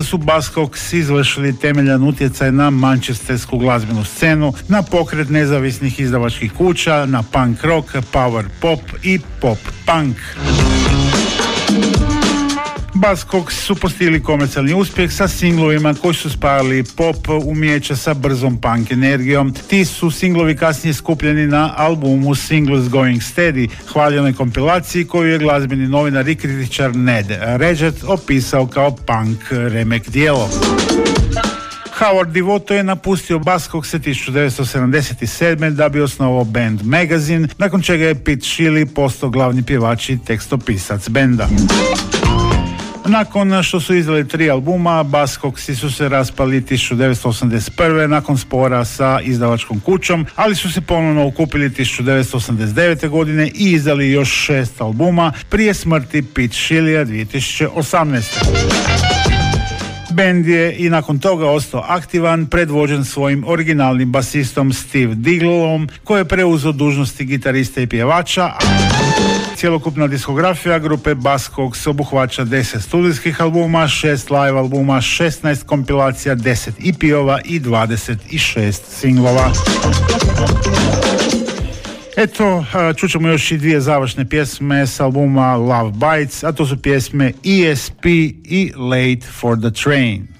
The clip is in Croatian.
su Buzzcocks izvršili temeljan utjecaj na manchestersku glazbenu scenu, na pokret nezavisnih izdavačkih kuća, na punk rock, power pop i pop punk. Buzzcocks su postigli komercijalni uspjeh sa singlovima koji su spajali pop umijeća sa brzom punk energijom. Ti su singlovi kasnije skupljeni na albumu Singles Going Steady, hvaljenoj kompilaciji koju je glazbeni novinar i kritičar Ned Regett opisao kao punk remek djelo. Howard Devoto je napustio Buzzcocks 1977. da bi osnovao band Magazine, nakon čega je Pete Shelley postao glavni pjevač i tekstopisac benda. Nakon što su izdali 3 albuma, Buzzcocksi su se raspali 1981. nakon spora sa izdavačkom kućom, ali su se ponovno okupili 1989. godine i izdali još 6 albuma prije smrti Pete Shelleyja 2018. Band je i nakon toga ostao aktivan, predvođen svojim originalnim basistom Steve Diglom, koji je preuzeo dužnosti gitarista i pjevača. Cjelokupna diskografija grupe Buzzcocks obuhvaća 10 studijskih albuma, 6 live albuma, 16 kompilacija, 10 EP-ova i 26 singlova. Eto, čućemo još i 2 završne pjesme s albuma Love Bites, a to su pjesme ESP i Late for the Train.